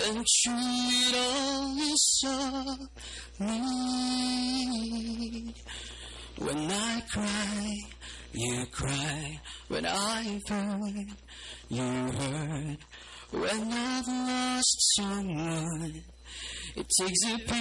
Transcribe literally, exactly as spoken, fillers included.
and through it all you saw me. When I cry, you cry. When I've hurt, you hurt. When I've lost someone, it takes a